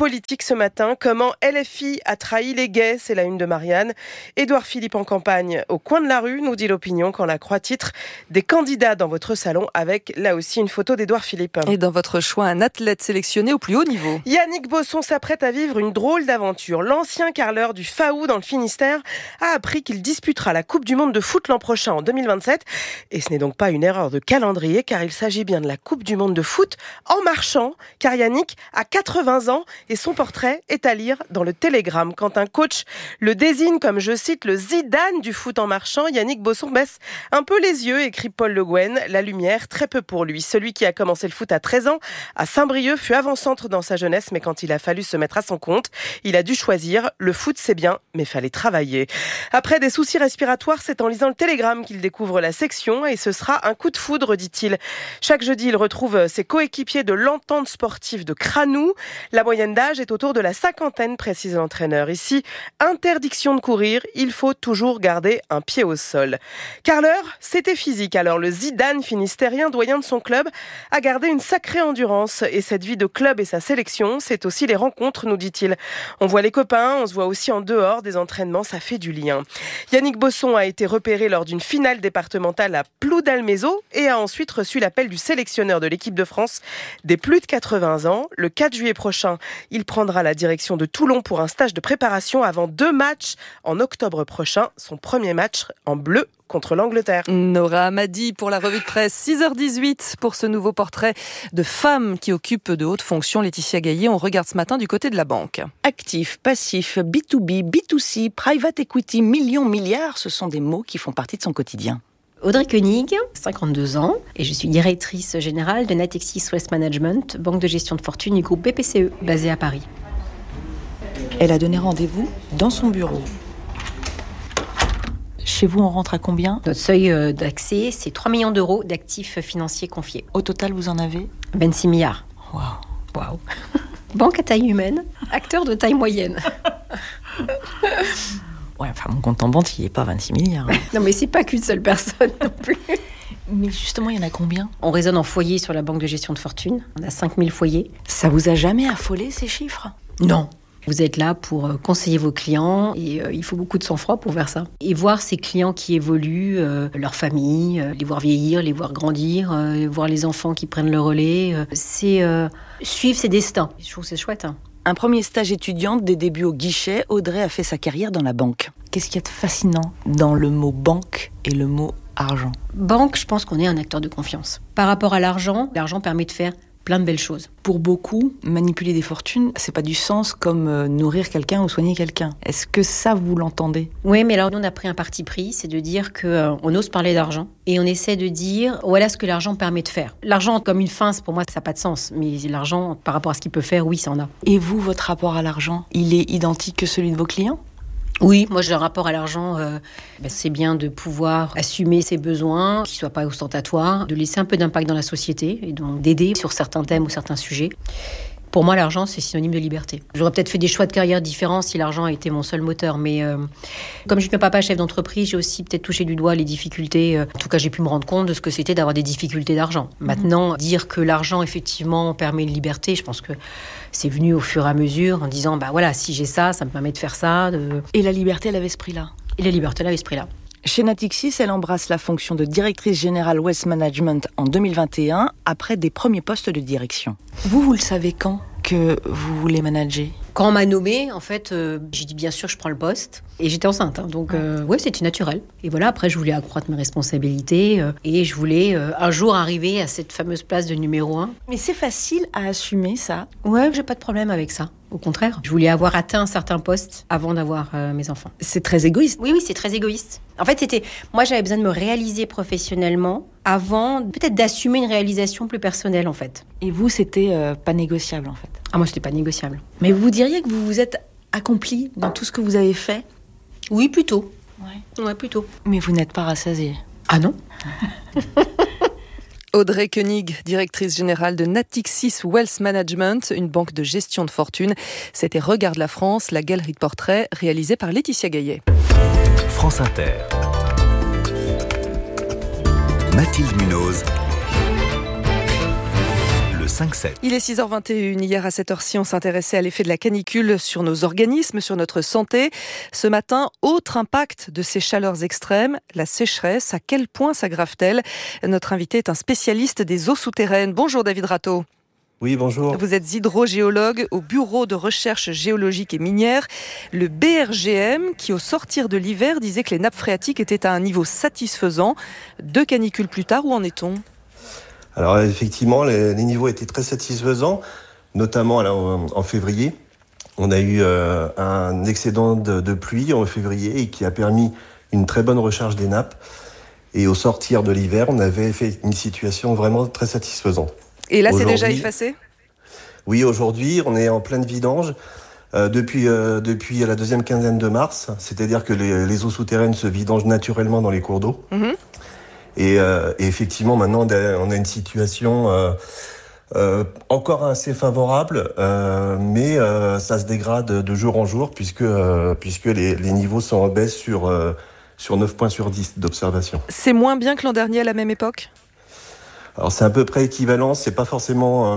ce matin. Comment L F I a trahi les gays, c'est la une de Marianne. Édouard Philippe en campagne au coin de la rue, nous dit l'opinion, quand la Croix titre des candidats dans votre salon avec là aussi une photo d'Édouard Philippe. Et dans votre choix, un athlète sélectionné au plus haut niveau. Yannick Bosson s'apprête à vivre une drôle d'aventure. L'ancien carleur du Faou dans le Finistère a appris qu'il disputera la Coupe du Monde de foot l'an prochain en deux mille vingt-sept. Et ce n'est donc pas une erreur de calendrier car il s'agit bien de la Coupe du Monde de foot en marchant, car Yannick a quatre-vingts ans et son portrait est à lire dans le Télégramme. Quand un coach le désigne comme, je cite, le Zidane du foot en marchant, Yannick Bosson baisse un peu les yeux, écrit Paul Le Guen. La lumière, très peu pour lui. Celui qui a commencé le foot à treize ans à Saint-Brieuc fut avant-centre dans sa jeunesse, mais quand il a fallu se mettre à son compte, il a dû choisir. Le foot, c'est bien, mais fallait travailler. Après des soucis respiratoires, c'est en lisant le Télégramme qu'il découvre la section et ce sera un coup de foudre, dit-il. Chaque jeudi, il retrouve ses coéquipiers de l'entente sportive de Cranou. La moyenne d'âge est autour de la cinquantaine, précise l'entraîneur. Ici, interdiction de courir, il faut toujours garder un pied au sol. Carleur, c'était physique. Alors le Zidane finistérien, doyen de son club, a gardé une sacrée endurance. Et cette vie de club et sa sélection, c'est aussi les rencontres, nous dit-il. On voit les copains, on se voit aussi en dehors des entraînements, ça fait du lien. Yannick Bosson a été repéré lors d'une finale départementale à Ploudalmézeau et a ensuite reçu l'appel du sélectionneur de l'équipe de France des plus de quatre-vingts ans. Le quatre juillet prochain, il prendra la direction de Toulon pour un stage de préparation avant deux matchs en octobre prochain. Son premier match en bleu contre l'Angleterre. Nora Hamadi pour la revue de presse, six heures dix-huit pour ce nouveau portrait de femmes qui occupent de hautes fonctions. Laetitia Gaillet, on regarde ce matin du côté de la banque. Actif, passif, B deux B, B deux C, private equity, millions, milliards, ce sont des mots qui font partie de son quotidien. Audrey Koenig, cinquante-deux ans, et je suis directrice générale de Natixis Wealth Management, banque de gestion de fortune du groupe B P C E, basée à Paris. Elle a donné rendez-vous dans son bureau. Chez vous, on rentre à combien ? Notre seuil d'accès, c'est trois millions d'euros d'actifs financiers confiés. Au total, vous en avez ? vingt-six milliards. Waouh. Waouh. Banque à taille humaine, acteur de taille moyenne. Ouais, enfin, mon compte en banque, il n'est pas vingt-six milliards. Hein. Non, mais c'est pas qu'une seule personne non plus. Mais justement, il y en a combien ? On raisonne en foyer sur la banque de gestion de fortune. On a cinq mille foyers. Ça vous a jamais affolé, ces chiffres ? Non. Vous êtes là pour conseiller vos clients et euh, il faut beaucoup de sang-froid pour faire ça. Et voir ces clients qui évoluent, euh, leur famille, euh, les voir vieillir, les voir grandir, euh, voir les enfants qui prennent le relais, euh, c'est euh, suivre ses destins. Je trouve que c'est chouette. Hein. Un premier stage étudiante, des débuts au guichet, Audrey a fait sa carrière dans la banque. Qu'est-ce qu'il y a de fascinant dans le mot banque et le mot argent ? Banque, je pense qu'on est un acteur de confiance. Par rapport à l'argent, l'argent permet de faire plein de belles choses. Pour beaucoup, manipuler des fortunes, c'est pas du sens comme euh, nourrir quelqu'un ou soigner quelqu'un. Est-ce que ça, vous l'entendez ? Oui, mais alors nous, on a pris un parti pris, c'est de dire qu'on euh, ose parler d'argent et on essaie de dire voilà ce que l'argent permet de faire. L'argent comme une fin, pour moi, ça n'a pas de sens. Mais l'argent, par rapport à ce qu'il peut faire, oui, ça en a. Et vous, votre rapport à l'argent, il est identique que celui de vos clients ? Oui, moi j'ai un rapport à l'argent, euh, ben c'est bien de pouvoir assumer ses besoins, qu'ils ne soient pas ostentatoires, de laisser un peu d'impact dans la société et donc d'aider sur certains thèmes ou certains sujets. Pour moi, l'argent, c'est synonyme de liberté. J'aurais peut-être fait des choix de carrière différents si l'argent a été mon seul moteur, mais euh, comme je suis un papa chef d'entreprise, j'ai aussi peut-être touché du doigt les difficultés. Euh, en tout cas, j'ai pu me rendre compte de ce que c'était d'avoir des difficultés d'argent. Mmh. Maintenant, dire que l'argent, effectivement, permet une liberté, je pense que c'est venu au fur et à mesure en disant, bah voilà, si j'ai ça, ça me permet de faire ça. De... Et la liberté, elle avait ce prix-là ? Et la liberté, elle avait ce prix-là. Chez Natixis, elle embrasse la fonction de directrice générale Wealth Management en deux mille vingt et un, après des premiers postes de direction. Vous, vous le savez quand que vous voulez manager ? Quand on m'a nommée, en fait, euh, j'ai dit bien sûr, je prends le poste. Et j'étais enceinte, hein, donc euh, ouais, c'était naturel. Et voilà, après, je voulais accroître mes responsabilités euh, et je voulais euh, un jour arriver à cette fameuse place de numéro un. Mais c'est facile à assumer ça ? Ouais, j'ai pas de problème avec ça. Au contraire, je voulais avoir atteint un certain poste avant d'avoir euh, mes enfants. C'est très égoïste. Oui, oui, c'est très égoïste. En fait, c'était, moi, j'avais besoin de me réaliser professionnellement avant peut-être d'assumer une réalisation plus personnelle, en fait. Et vous, c'était euh, pas négociable, en fait ? Ah, moi, c'était pas négociable. Mais vous diriez que vous vous êtes accomplie dans tout ce que vous avez fait ? Oui, plutôt. Ouais. Ouais, plutôt. Mais vous n'êtes pas rassasiée ? Ah non. Audrey Koenig, directrice générale de Natixis Wealth Management, une banque de gestion de fortune. C'était Regarde la France, la galerie de portraits réalisée par Laetitia Gaillet. France Inter. Mathilde Munoz. Le cinq sept. Il est six heures vingt et une. Hier à cette heure-ci, on s'intéressait à l'effet de la canicule sur nos organismes, sur notre santé. Ce matin, autre impact de ces chaleurs extrêmes, la sécheresse. À quel point s'aggrave-t-elle ? Notre invité est un spécialiste des eaux souterraines. Bonjour David Rateau. Oui, bonjour. Vous êtes hydrogéologue au Bureau de recherche géologique et minière. Le B R G M, qui au sortir de l'hiver disait que les nappes phréatiques étaient à un niveau satisfaisant. Deux canicules plus tard, où en est-on ? Alors effectivement, les, les niveaux étaient très satisfaisants, notamment là, en, en février. On a eu euh, un excédent de, de pluie en février et qui a permis une très bonne recharge des nappes. Et au sortir de l'hiver, on avait fait une situation vraiment très satisfaisante. Et là, c'est déjà effacé ? Oui, aujourd'hui, on est en pleine vidange euh, depuis, euh, depuis la deuxième quinzaine de mars. C'est-à-dire que les, les eaux souterraines se vidangent naturellement dans les cours d'eau. Mmh. Et, euh, et effectivement, maintenant, on a une situation euh, euh, encore assez favorable, euh, mais euh, ça se dégrade de jour en jour, puisque, euh, puisque les, les niveaux sont en baisse sur, euh, sur neuf points sur dix d'observation. C'est moins bien que l'an dernier à la même époque ? Alors c'est à peu près équivalent, c'est pas forcément euh,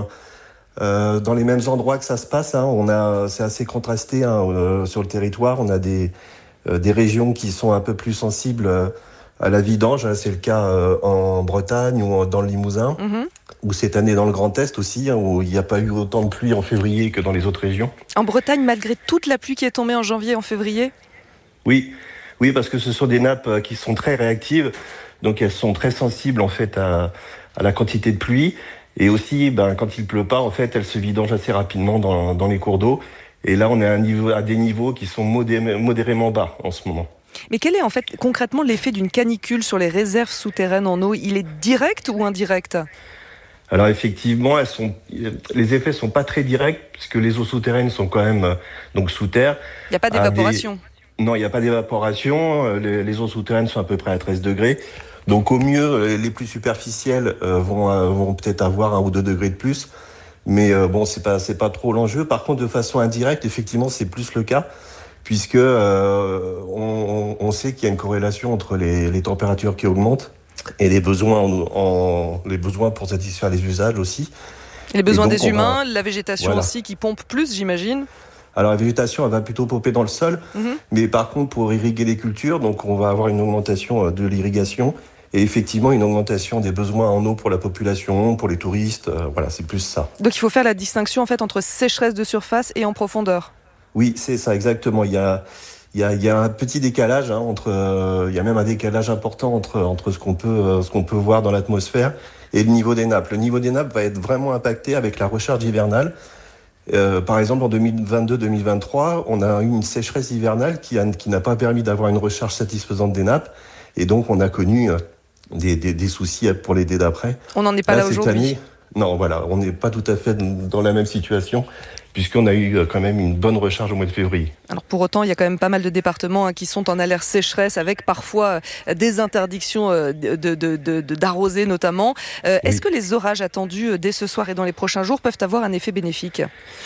euh, dans les mêmes endroits que ça se passe. Hein. On a, c'est assez contrasté hein, euh, sur le territoire. On a des, euh, des régions qui sont un peu plus sensibles euh, à la vidange. C'est le cas euh, en Bretagne ou dans le Limousin, mmh. ou cette année dans le Grand Est aussi, hein, où il n'y a pas eu autant de pluie en février que dans les autres régions. En Bretagne, malgré toute la pluie qui est tombée en janvier et en février ? Oui, oui, parce que ce sont des nappes qui sont très réactives, donc elles sont très sensibles en fait à à la quantité de pluie, et aussi, ben, quand il pleut pas, en fait, elle se vidange assez rapidement dans, dans les cours d'eau. Et là, on est à, un niveau, à des niveaux qui sont modé, modérément bas en ce moment. Mais quel est en fait concrètement l'effet d'une canicule sur les réserves souterraines en eau ? Il est direct ou indirect ? Alors effectivement, elles sont, les effets sont pas très directs, puisque les eaux souterraines sont quand même euh, donc sous terre. Il n'y a pas d'évaporation ? Des... Non, il n'y a pas d'évaporation. Les, les eaux souterraines sont à peu près à treize degrés. Donc au mieux, les plus superficielles euh, vont, euh, vont peut-être avoir un ou deux degrés de plus, mais euh, bon, c'est pas c'est pas trop l'enjeu. Par contre, de façon indirecte, effectivement, c'est plus le cas, puisque euh, on, on sait qu'il y a une corrélation entre les, les températures qui augmentent et les besoins en, en les besoins pour satisfaire les usages aussi. Et les besoins et donc, des humains, va... la végétation voilà. aussi qui pompe plus, j'imagine. Alors la végétation, elle va plutôt popper dans le sol, mmh. mais par contre, pour irriguer les cultures, donc on va avoir une augmentation de l'irrigation. Et effectivement, une augmentation des besoins en eau pour la population, pour les touristes, euh, voilà, c'est plus ça. Donc il faut faire la distinction en fait entre sécheresse de surface et en profondeur. Oui, c'est ça, exactement. Il y a, il y a, il y a un petit décalage hein, entre, euh, il y a même un décalage important entre entre ce qu'on peut, euh, ce qu'on peut voir dans l'atmosphère et le niveau des nappes. Le niveau des nappes va être vraiment impacté avec la recharge hivernale. Euh, par exemple, en deux mille vingt-deux deux mille vingt-trois, on a eu une sécheresse hivernale qui, a, qui n'a pas permis d'avoir une recharge satisfaisante des nappes, et donc on a connu euh, Des, des, des soucis pour l'été d'après. On n'en est pas là, là aujourd'hui. Année, non, voilà, on n'est pas tout à fait dans la même situation, puisqu'on a eu quand même une bonne recharge au mois de février. Alors pour autant, il y a quand même pas mal de départements hein, qui sont en alerte sécheresse, avec parfois euh, des interdictions euh, de, de, de, de, d'arroser notamment. Euh, oui. Est-ce que les orages attendus euh, dès ce soir et dans les prochains jours peuvent avoir un effet bénéfique ?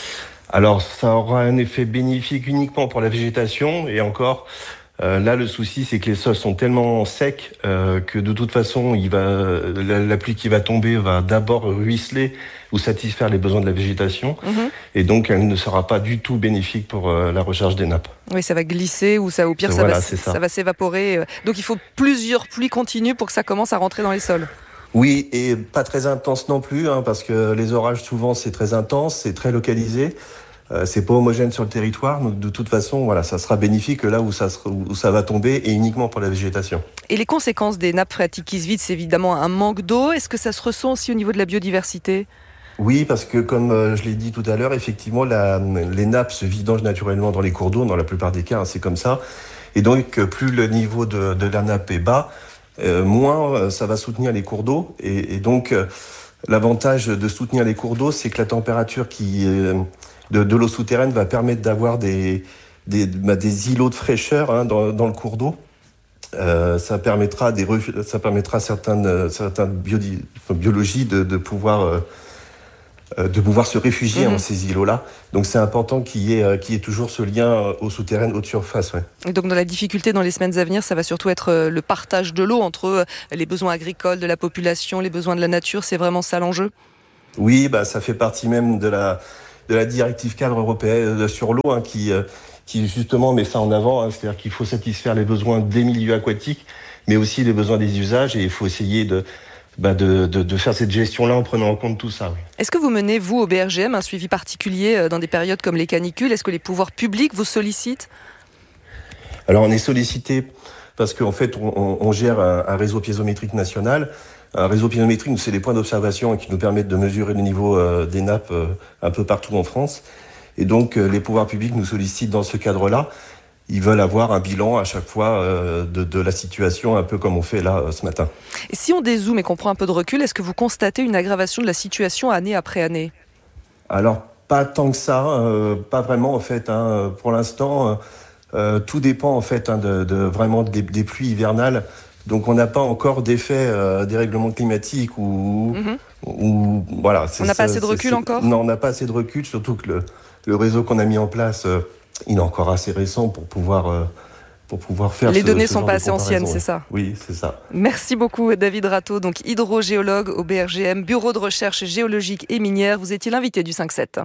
Alors ça aura un effet bénéfique uniquement pour la végétation, et encore... Euh, là, le souci, c'est que les sols sont tellement secs euh, que de toute façon, il va, la, la pluie qui va tomber va d'abord ruisseler ou satisfaire les besoins de la végétation. Mmh. Et donc, elle ne sera pas du tout bénéfique pour euh, la recharge des nappes. Oui, ça va glisser ou ça, au pire, ça, voilà, va, ça. ça va s'évaporer. Donc, il faut plusieurs pluies continues pour que ça commence à rentrer dans les sols. Oui, et pas très intense non plus, hein, parce que les orages, souvent, c'est très intense, c'est très localisé. Euh, c'est pas homogène sur le territoire, donc de toute façon, voilà, ça sera bénéfique là où ça, sera, où ça va tomber, et uniquement pour la végétation. Et les conséquences des nappes phréatiques qui se vident, c'est évidemment un manque d'eau. Est-ce que ça se ressent aussi au niveau de la biodiversité ? Oui, parce que comme euh, je l'ai dit tout à l'heure, effectivement, la, les nappes se vidangent naturellement dans les cours d'eau, dans la plupart des cas, hein, c'est comme ça. Et donc, plus le niveau de, de la nappe est bas, euh, moins euh, ça va soutenir les cours d'eau. Et, et donc, euh, l'avantage de soutenir les cours d'eau, c'est que la température qui... Euh, De, de l'eau souterraine va permettre d'avoir des, des, bah, des îlots de fraîcheur hein, dans, dans le cours d'eau. Euh, ça permettra, des, ça permettra certaines, certaines biodi, biologies de, de, pouvoir, euh, de pouvoir se réfugier mmh. en ces îlots-là. Donc c'est important qu'il y ait, qu'il y ait toujours ce lien eau souterraine, eau de surface. Ouais. Et donc dans la difficulté dans les semaines à venir, ça va surtout être le partage de l'eau entre les besoins agricoles de la population, les besoins de la nature. C'est vraiment ça l'enjeu ? Oui, bah, ça fait partie même de la, de la directive cadre européenne sur l'eau hein, qui, euh, qui justement met ça en avant. Hein, c'est-à-dire qu'il faut satisfaire les besoins des milieux aquatiques, mais aussi les besoins des usages et il faut essayer de, bah, de, de, de faire cette gestion-là en prenant en compte tout ça. Oui. Est-ce que vous menez, vous, au B R G M, un suivi particulier dans des périodes comme les canicules ? Est-ce que les pouvoirs publics vous sollicitent ? Alors on est sollicité parce qu'en fait on, on gère un, un réseau piézométrique national. Un réseau piézométrique, c'est les points d'observation qui nous permettent de mesurer le niveau euh, des nappes euh, un peu partout en France. Et donc, euh, les pouvoirs publics nous sollicitent dans ce cadre-là. Ils veulent avoir un bilan à chaque fois euh, de, de la situation, un peu comme on fait là euh, ce matin. Et si on dézoome et qu'on prend un peu de recul, est-ce que vous constatez une aggravation de la situation année après année ? Alors, pas tant que ça, euh, pas vraiment en fait. Hein. Pour l'instant, euh, euh, tout dépend en fait hein, de, de vraiment des, des pluies hivernales. Donc on n'a pas encore d'effet euh, des règlements climatiques ou, mmh. ou voilà. On n'a pas assez de recul c'est, encore ? Non, on n'a pas assez de recul, surtout que le, le réseau qu'on a mis en place, euh, il est encore assez récent pour pouvoir euh, pour pouvoir faire. Les ce, données ce sont genre pas de assez anciennes, c'est ça ? Oui, c'est ça. Merci beaucoup David Rateau, donc hydrogéologue au B R G M, Bureau de recherche géologique et minière. Vous étiez l'invité du cinq sept.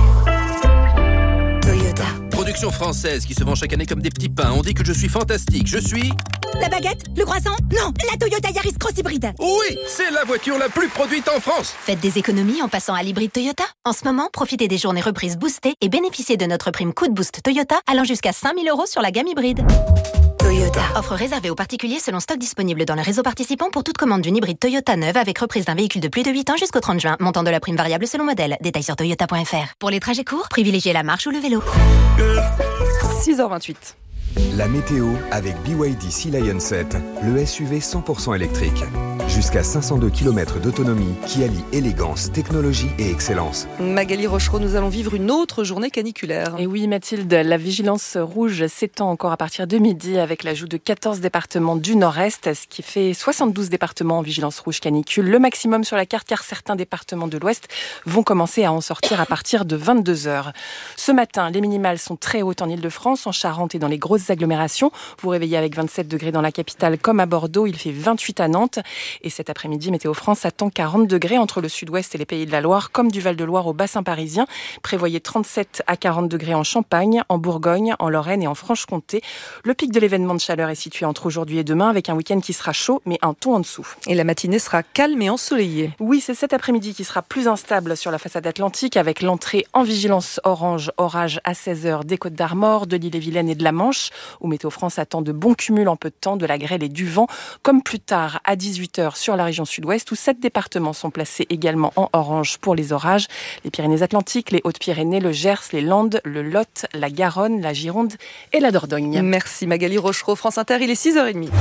Production française qui se vend chaque année comme des petits pains. On dit que je suis fantastique. Je suis... La baguette? Le croissant? Non, la Toyota Yaris Cross Hybride. Oui, c'est la voiture la plus produite en France. Faites des économies en passant à l'hybride Toyota. En ce moment, profitez des journées reprises boostées et bénéficiez de notre prime coup de boost Toyota allant jusqu'à cinq mille euros sur la gamme hybride. Toyota. Offre réservée aux particuliers selon stock disponible dans le réseau participant pour toute commande d'une hybride Toyota neuve avec reprise d'un véhicule de plus de huit ans jusqu'au trente juin. Montant de la prime variable selon modèle. Détails sur toyota point f r. Pour les trajets courts, privilégiez la marche ou le vélo. six heures vingt-huit. La météo avec B Y D Sea Lion sept, le S U V cent pour cent électrique. Jusqu'à cinq cent deux kilomètres d'autonomie qui allie élégance, technologie et excellence. Magali Rochereau, nous allons vivre une autre journée caniculaire. Et oui Mathilde, la vigilance rouge s'étend encore à partir de midi avec l'ajout de quatorze départements du nord-est, ce qui fait soixante-douze départements en vigilance rouge canicule. Le maximum sur la carte car certains départements de l'ouest vont commencer à en sortir à partir de vingt-deux heures. Ce matin, les minimales sont très hautes en Ile-de-France, en Charente et dans les grosses agglomérations. Vous réveillez avec vingt-sept degrés dans la capitale comme à Bordeaux, il fait vingt-huit à Nantes. Et cet après-midi, Météo France attend quarante degrés entre le sud-ouest et les Pays de la Loire, comme du Val-de-Loire au bassin parisien. Prévoyez trente-sept à quarante degrés en Champagne, en Bourgogne, en Lorraine et en Franche-Comté. Le pic de l'événement de chaleur est situé entre aujourd'hui et demain, avec un week-end qui sera chaud, mais un ton en dessous. Et la matinée sera calme et ensoleillée. Oui, c'est cet après-midi qui sera plus instable sur la façade atlantique, avec l'entrée en vigilance orange, orage à seize heures des Côtes d'Armor, de l'Ille-et-Vilaine et de la Manche, où Météo France attend de bons cumuls en peu de temps, de la grêle et du vent, comme plus tard à dix-huit heures sur la région sud-ouest, où sept départements sont placés également en orange pour les orages. Les Pyrénées-Atlantiques, les Hautes-Pyrénées, le Gers, les Landes, le Lot, la Garonne, la Gironde et la Dordogne. Merci Magali Rochereau, France Inter, il est six heures trente.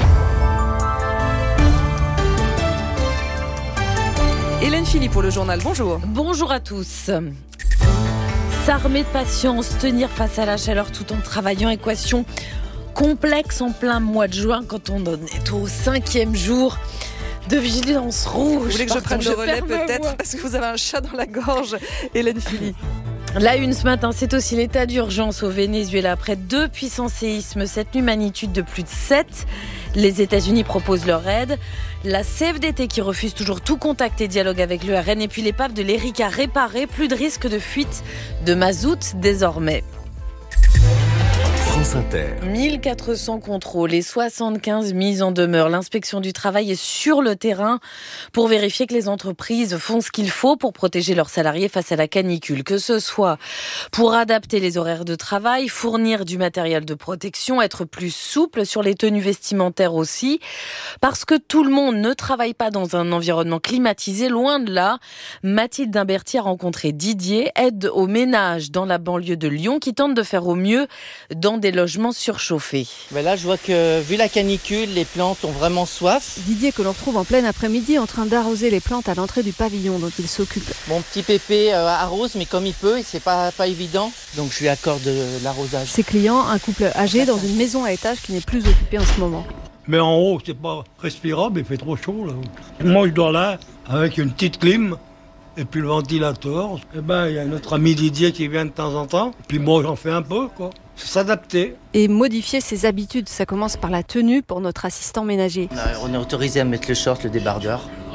Hélène Philippe pour le journal, bonjour. Bonjour à tous. S'armer de patience, tenir face à la chaleur tout en travaillant, équation complexe en plein mois de juin quand on est au cinquième jour de vigilance rouge. Vous voulez que je prenne le relais peut-être voix. Parce que vous avez un chat dans la gorge, Hélène Philippe. La une ce matin, c'est aussi l'état d'urgence au Venezuela après deux puissants séismes, cette nuit magnitude de plus de sept. Les États-Unis proposent leur aide. La C F D T qui refuse toujours tout contact et dialogue avec l'U R N. Et puis l'épave de l'Erika réparée, plus de risque de fuite de mazout désormais. France Inter. mille quatre cents contrôles et soixante-quinze mises en demeure. L'inspection du travail est sur le terrain pour vérifier que les entreprises font ce qu'il faut pour protéger leurs salariés face à la canicule. Que ce soit pour adapter les horaires de travail, fournir du matériel de protection, être plus souple sur les tenues vestimentaires aussi. Parce que tout le monde ne travaille pas dans un environnement climatisé, loin de là. Mathilde Imberti a rencontré Didier, aide aux ménages dans la banlieue de Lyon, qui tente de faire au mieux dans des logements surchauffés. Ben là, je vois que, vu la canicule, les plantes ont vraiment soif. Didier que l'on retrouve en plein après-midi en train d'arroser les plantes à l'entrée du pavillon dont il s'occupe. Mon petit pépé euh, arrose, mais comme il peut, et c'est pas, pas évident. Donc je lui accorde de l'arrosage. Ses clients, un couple âgé dans une maison à étage qui n'est plus occupée en ce moment. Mais en haut, c'est pas respirable, il fait trop chaud là. Moi, je dors là avec une petite clim. Et puis le ventilateur, eh ben, il y a notre ami Didier qui vient de temps en temps. Puis moi, j'en fais un peu, quoi. C'est s'adapter. Et modifier ses habitudes, ça commence par la tenue pour notre assistant ménager. On est autorisé à mettre le short, le débardeur.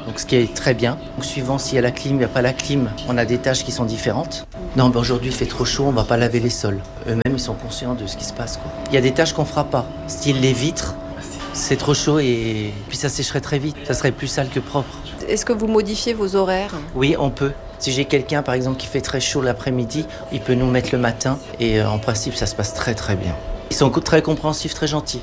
Donc ce qui est très bien. Donc, suivant s'il y a la clim, il n'y a pas la clim, on a des tâches qui sont différentes. Non, ben aujourd'hui il fait trop chaud, on ne va pas laver les sols. Eux-mêmes ils sont conscients de ce qui se passe, quoi. Il y a des tâches qu'on ne fera pas, style les vitres. C'est trop chaud et puis ça sécherait très vite, ça serait plus sale que propre. Est-ce que vous modifiez vos horaires ? Oui, on peut. Si j'ai quelqu'un par exemple qui fait très chaud l'après-midi, il peut nous mettre le matin et euh, en principe ça se passe très très bien. Ils sont très compréhensifs, très gentils.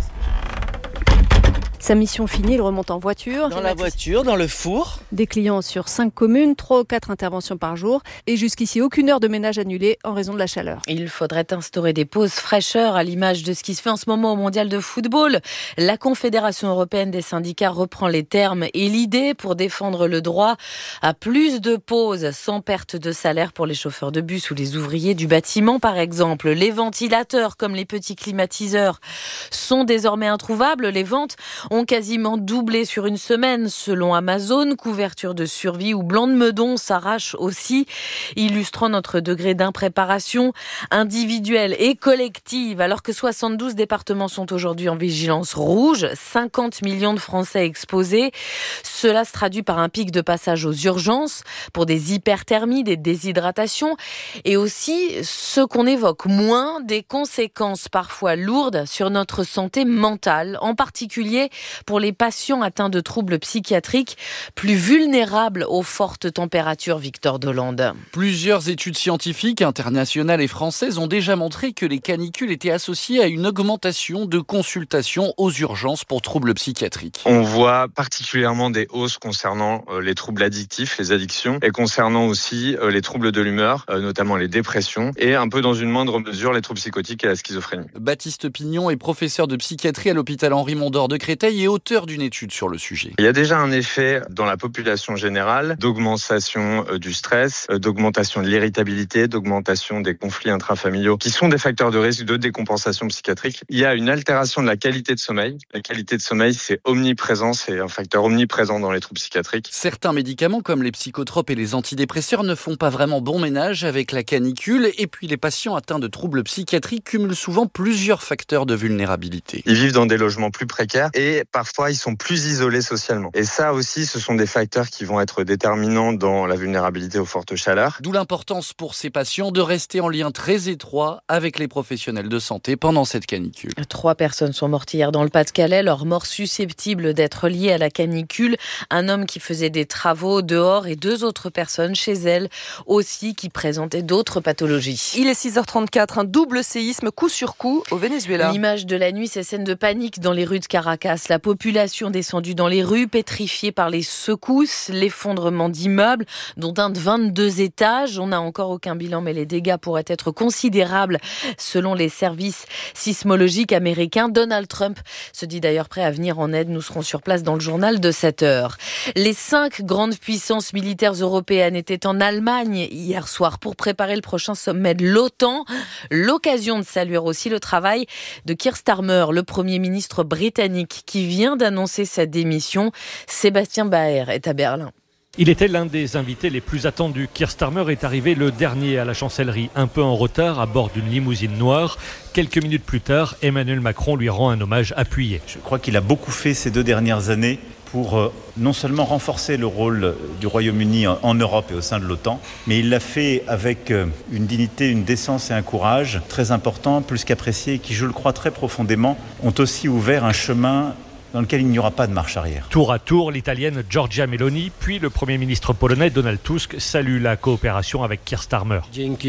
Sa mission finie, il remonte en voiture. Dans la voiture, dans le four. Des clients sur cinq communes, trois ou quatre interventions par jour. Et jusqu'ici, aucune heure de ménage annulée en raison de la chaleur. Il faudrait instaurer des pauses fraîcheur à l'image de ce qui se fait en ce moment au mondial de football. La Confédération européenne des syndicats reprend les termes et l'idée pour défendre le droit à plus de pauses sans perte de salaire pour les chauffeurs de bus ou les ouvriers du bâtiment, par exemple. Les ventilateurs, comme les petits climatiseurs, sont désormais introuvables. Les ventes ont quasiment doublé sur une semaine selon Amazon. Couverture de survie ou blanc de meudon s'arrache aussi, illustrant notre degré d'impréparation individuelle et collective. Alors que soixante-douze départements sont aujourd'hui en vigilance rouge, cinquante millions de Français exposés. Cela se traduit par un pic de passage aux urgences pour des hyperthermies, des déshydratations et aussi ce qu'on évoque moins, des conséquences parfois lourdes sur notre santé mentale, en particulier pour les patients atteints de troubles psychiatriques plus vulnérables aux fortes températures, Victor Dolande. Plusieurs études scientifiques, internationales et françaises ont déjà montré que les canicules étaient associées à une augmentation de consultations aux urgences pour troubles psychiatriques. On voit particulièrement des hausses concernant les troubles addictifs, les addictions, et concernant aussi les troubles de l'humeur, notamment les dépressions, et un peu dans une moindre mesure les troubles psychotiques et la schizophrénie. Baptiste Pignon est professeur de psychiatrie à l'hôpital Henri Mondor de Créteil et auteur d'une étude sur le sujet. Il y a déjà un effet dans la population générale d'augmentation du stress, d'augmentation de l'irritabilité, d'augmentation des conflits intrafamiliaux qui sont des facteurs de risque de décompensation psychiatrique. Il y a une altération de la qualité de sommeil. La qualité de sommeil, c'est omniprésent, c'est un facteur omniprésent dans les troubles psychiatriques. Certains médicaments comme les psychotropes et les antidépresseurs ne font pas vraiment bon ménage avec la canicule et puis les patients atteints de troubles psychiatriques cumulent souvent plusieurs facteurs de vulnérabilité. Ils vivent dans des logements plus précaires et parfois ils sont plus isolés socialement. Et ça aussi, ce sont des facteurs qui vont être déterminants dans la vulnérabilité aux fortes chaleurs. D'où l'importance pour ces patients de rester en lien très étroit avec les professionnels de santé pendant cette canicule. Trois personnes sont mortes hier dans le Pas-de-Calais, leur mort susceptible d'être liée à la canicule. Un homme qui faisait des travaux dehors et deux autres personnes chez elle aussi qui présentaient d'autres pathologies. Il est six heures trente-quatre, un double séisme coup sur coup au Venezuela. L'image de la nuit, ces scènes de panique dans les rues de Caracas. La population descendue dans les rues, pétrifiée par les secousses, l'effondrement d'immeubles, dont un de vingt-deux étages. On n'a encore aucun bilan, mais les dégâts pourraient être considérables selon les services sismologiques américains. Donald Trump se dit d'ailleurs prêt à venir en aide. Nous serons sur place dans le journal de sept heures. Les cinq grandes puissances militaires européennes étaient en Allemagne hier soir pour préparer le prochain sommet de l'OTAN. L'occasion de saluer aussi le travail de Keir Starmer, le Premier ministre britannique, qui vient d'annoncer sa démission. Sébastien Baer est à Berlin. Il était l'un des invités les plus attendus. Keir Starmer est arrivé le dernier à la chancellerie, un peu en retard à bord d'une limousine noire. Quelques minutes plus tard, Emmanuel Macron lui rend un hommage appuyé. Je crois qu'il a beaucoup fait ces deux dernières années pour euh, non seulement renforcer le rôle du Royaume-Uni en, en Europe et au sein de l'OTAN, mais il l'a fait avec euh, une dignité, une décence et un courage très importants, plus qu'appréciés, qui, je le crois très profondément, ont aussi ouvert un chemin dans lequel il n'y aura pas de marche arrière. Tour à tour, l'italienne Giorgia Meloni, puis le Premier ministre polonais Donald Tusk saluent la coopération avec Keir Starmer.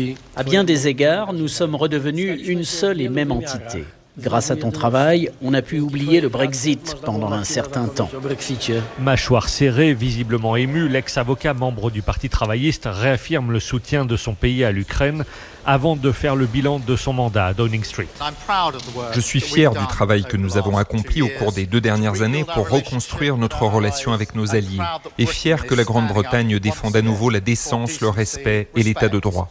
À bien des égards, nous sommes redevenus une seule et même entité. Grâce à ton travail, on a pu oublier le Brexit pendant un certain temps. Mâchoire serrée, visiblement ému, l'ex-avocat membre du Parti travailliste réaffirme le soutien de son pays à l'Ukraine avant de faire le bilan de son mandat à Downing Street. Je suis fier du travail que nous avons accompli au cours des deux dernières années pour reconstruire notre relation avec nos alliés et fier que la Grande-Bretagne défende à nouveau la décence, le respect et l'état de droit.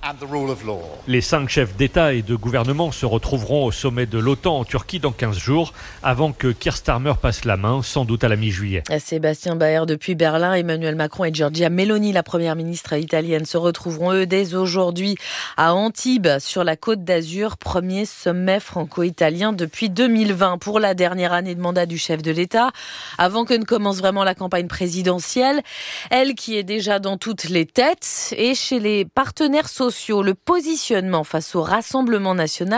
Les cinq chefs d'État et de gouvernement se retrouveront au sommet de l'OTAN en Turquie dans quinze jours avant que Keir Starmer passe la main, sans doute à la mi-juillet. Sébastien Baer depuis Berlin, Emmanuel Macron et Giorgia Meloni, la première ministre italienne, se retrouveront eux dès aujourd'hui à Antibes Antibes, sur la Côte d'Azur, premier sommet franco-italien depuis deux mille vingt pour la dernière année de mandat du chef de l'État, avant que ne commence vraiment la campagne présidentielle. Elle qui est déjà dans toutes les têtes et chez les partenaires sociaux, le positionnement face au Rassemblement national